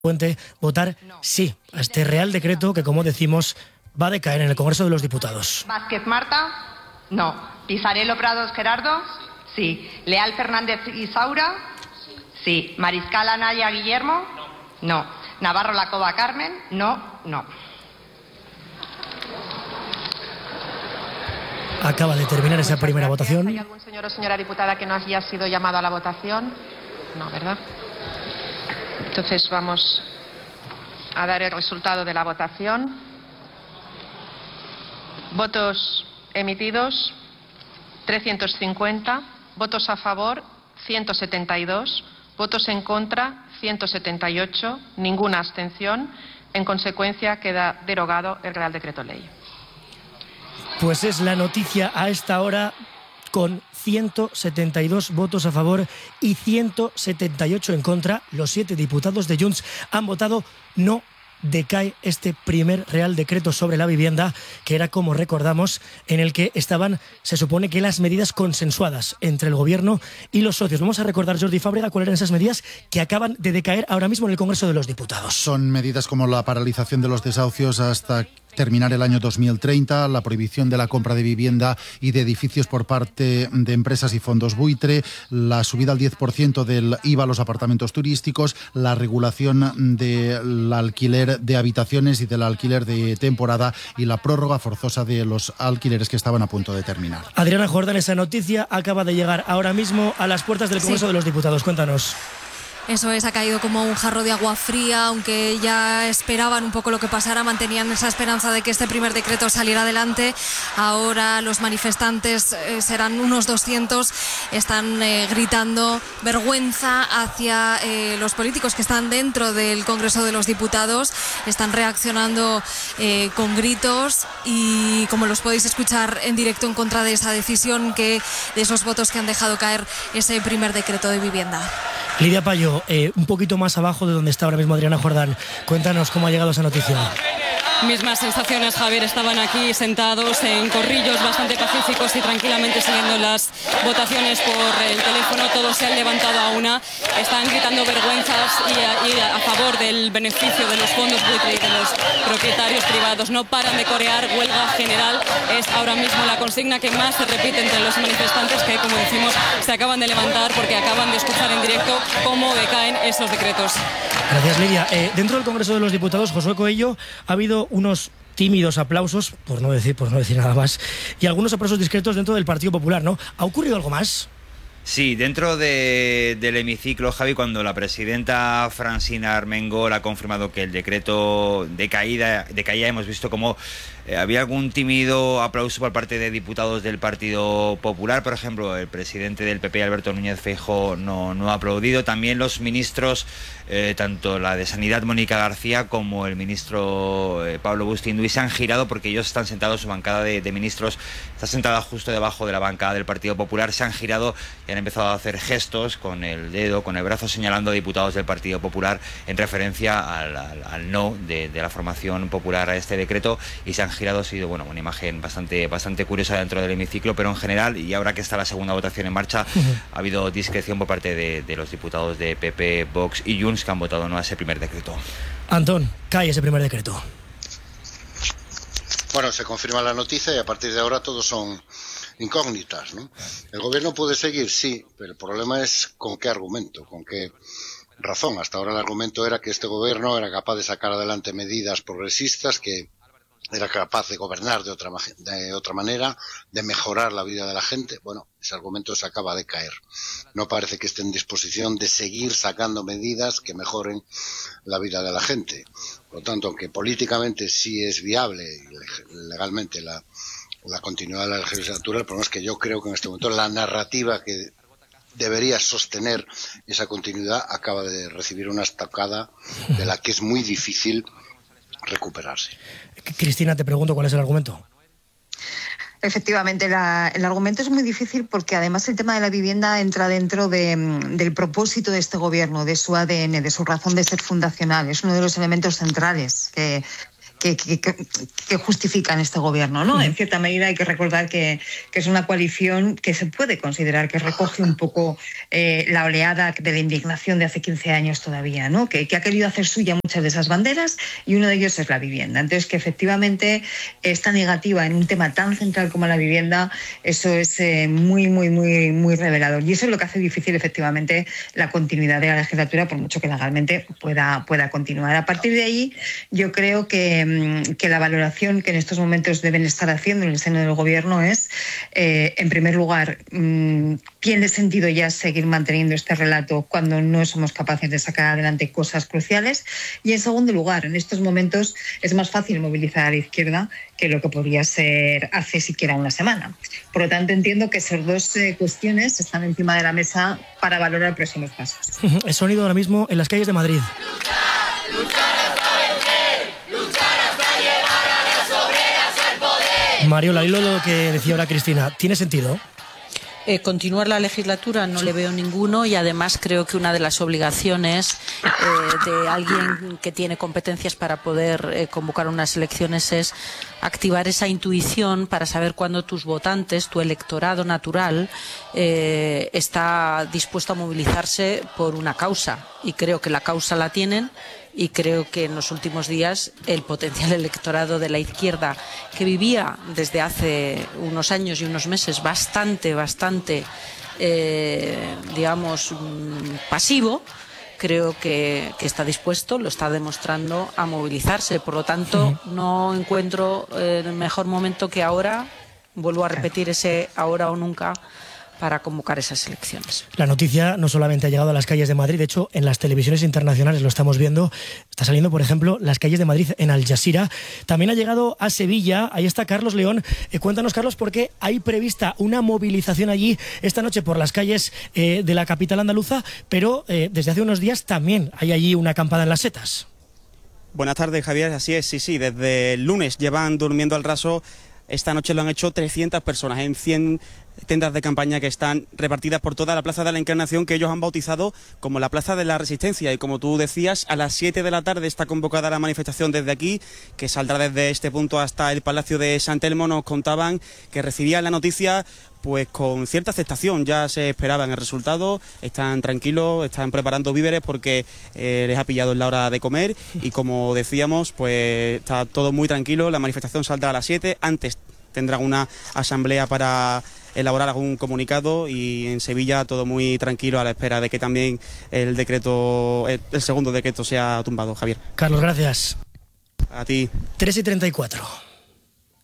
Puente votar sí a este Real Decreto que, como decimos, va a decaer en el Congreso de los Diputados. Vázquez Marta, no. Pisarello Prados Gerardo, sí. Leal Fernández Isaura, sí. Mariscal Anaya Guillermo, no. Navarro Lacova Carmen, no. Acaba de terminar esa primera votación. ¿Hay algún señor o señora diputada que no haya sido llamado a la votación? No, ¿verdad? Entonces vamos a dar el resultado de la votación. Votos emitidos, 350. Votos a favor, 172. Votos en contra, 178. Ninguna abstención. En consecuencia, queda derogado el Real Decreto Ley. Pues es la noticia a esta hora, con 172 votos a favor y 178 en contra. Los 7 diputados de Junts han votado no. Decae este primer Real Decreto sobre la vivienda, que era, como recordamos, en el que estaban, se supone que las medidas consensuadas entre el Gobierno y los socios. Vamos a recordar, Jordi Fábrega, cuáles eran esas medidas que acaban de decaer ahora mismo en el Congreso de los Diputados. Son medidas como la paralización de los desahucios hasta terminar el año 2030, la prohibición de la compra de vivienda y de edificios por parte de empresas y fondos buitre, la subida al 10% del IVA a los apartamentos turísticos, la regulación del alquiler de habitaciones y del alquiler de temporada y la prórroga forzosa de los alquileres que estaban a punto de terminar. Adriana Jordán, esa noticia acaba de llegar ahora mismo a las puertas del Congreso de los Diputados. Cuéntanos. Eso es, ha caído como un jarro de agua fría, aunque ya esperaban un poco lo que pasara, mantenían esa esperanza de que este primer decreto saliera adelante. Ahora los manifestantes serán unos 200, están gritando vergüenza hacia los políticos que están dentro del Congreso de los Diputados, están reaccionando con gritos y, como los podéis escuchar en directo, en contra de esa decisión, de esos votos que han dejado caer ese primer decreto de vivienda. Lidia Payo, un poquito más abajo de donde está ahora mismo Adriana Jordán. Cuéntanos cómo ha llegado esa noticia. Mismas sensaciones, Javier. Estaban aquí sentados en corrillos bastante pacíficos y tranquilamente siguiendo las votaciones por el teléfono. Todos se han levantado a una, están gritando vergüenzas y a favor del beneficio de los fondos buitre y de los propietarios privados. No paran de corear. Huelga general es ahora mismo la consigna que más se repite entre los manifestantes, que, como decimos, se acaban de levantar porque acaban de escuchar en directo cómo decaen esos decretos. Gracias, Lidia. Dentro del Congreso de los Diputados, Josué Coello, ha habido unos tímidos aplausos, por no decir nada más, y algunos aplausos discretos dentro del Partido Popular, ¿no? ¿Ha ocurrido algo más? Sí, dentro del hemiciclo, Javi, cuando la presidenta Francina Armengol ha confirmado que el decreto decaía, hemos visto como había algún tímido aplauso por parte de diputados del Partido Popular. Por ejemplo, el presidente del PP, Alberto Núñez Feijóo, no ha aplaudido. También los ministros, tanto la de Sanidad, Mónica García, como el ministro Pablo Bustinduy, se han girado porque ellos están sentados, su bancada de ministros está sentada justo debajo de la bancada del Partido Popular. Se han girado y han empezado a hacer gestos con el dedo, con el brazo, señalando a diputados del Partido Popular en referencia al no de la formación popular a este decreto, y se han girado. Ha sido una imagen bastante curiosa dentro del hemiciclo, pero en general, y ahora que está la segunda votación en marcha, ha habido discreción por parte de los diputados de PP, Vox y Junts, que han votado no a ese primer decreto. Antón, cae ese primer decreto. Bueno, se confirma la noticia y a partir de ahora todos son incógnitas, ¿no? El gobierno puede seguir, sí, pero el problema es con qué argumento, con qué razón. Hasta ahora el argumento era que este gobierno era capaz de sacar adelante medidas progresistas, que era capaz de gobernar de otra manera, de mejorar la vida de la gente. Bueno, ese argumento se acaba de caer. No parece que esté en disposición de seguir sacando medidas que mejoren la vida de la gente. Por lo tanto, aunque políticamente sí es viable y legalmente la continuidad de la legislatura, el problema es que yo creo que en este momento la narrativa que debería sostener esa continuidad acaba de recibir una estocada de la que es muy difícil recuperarse. Cristina, te pregunto cuál es el argumento. Efectivamente, el argumento es muy difícil porque además el tema de la vivienda entra dentro del propósito de este gobierno, de su ADN, de su razón de ser fundacional. Es uno de los elementos centrales que justifican este gobierno, ¿no? En cierta medida hay que recordar que es una coalición que se puede considerar que recoge un poco la oleada de la indignación de hace 15 años todavía, ¿no? Que ha querido hacer suya muchas de esas banderas y uno de ellos es la vivienda. Entonces, que efectivamente esta negativa en un tema tan central como la vivienda, eso es muy revelador. Y eso es lo que hace difícil efectivamente la continuidad de la legislatura, por mucho que legalmente pueda continuar. A partir de ahí, yo creo que la valoración que en estos momentos deben estar haciendo en el seno del gobierno es, en primer lugar, ¿tiene sentido ya seguir manteniendo este relato cuando no somos capaces de sacar adelante cosas cruciales? Y en segundo lugar, en estos momentos es más fácil movilizar a la izquierda que lo que podría ser hace siquiera una semana. Por lo tanto, entiendo que esas dos cuestiones están encima de la mesa para valorar próximos pasos. El sonido ahora mismo en las calles de Madrid. Mariola, hilo lo que decía ahora Cristina, ¿tiene sentido? Continuar la legislatura no le veo ninguno, y además creo que una de las obligaciones de alguien que tiene competencias para poder convocar unas elecciones es activar esa intuición para saber cuándo tus votantes, tu electorado natural, está dispuesto a movilizarse por una causa, y creo que la causa la tienen. Y creo que en los últimos días el potencial electorado de la izquierda, que vivía desde hace unos años y unos meses bastante, digamos, pasivo, creo que está dispuesto, lo está demostrando, a movilizarse. Por lo tanto, no encuentro el mejor momento que ahora, vuelvo a repetir ese ahora o nunca, para convocar esas elecciones. La noticia no solamente ha llegado a las calles de Madrid, de hecho, en las televisiones internacionales lo estamos viendo. Está saliendo, por ejemplo, las calles de Madrid en Al Jazeera. También ha llegado a Sevilla. Ahí está Carlos León. Cuéntanos, Carlos, por qué hay prevista una movilización allí esta noche por las calles de la capital andaluza, pero desde hace unos días también hay allí una acampada en las setas. Buenas tardes, Javier. Así es, sí. Desde el lunes llevan durmiendo al raso. Esta noche lo han hecho 300 personas en 100 tiendas de campaña que están repartidas por toda la Plaza de la Encarnación, que ellos han bautizado como la Plaza de la Resistencia. Y como tú decías, a las 7 de la tarde está convocada la manifestación desde aquí, que saldrá desde este punto hasta el Palacio de San Telmo. Nos contaban que recibían la noticia pues con cierta aceptación, ya se esperaban el resultado, están tranquilos, están preparando víveres porque les ha pillado en la hora de comer, y como decíamos, pues está todo muy tranquilo. La manifestación saldrá a las 7, antes tendrán una asamblea para elaborar algún comunicado, y en Sevilla todo muy tranquilo a la espera de que también el segundo decreto sea tumbado. Javier. Carlos, gracias. A ti. 3:34.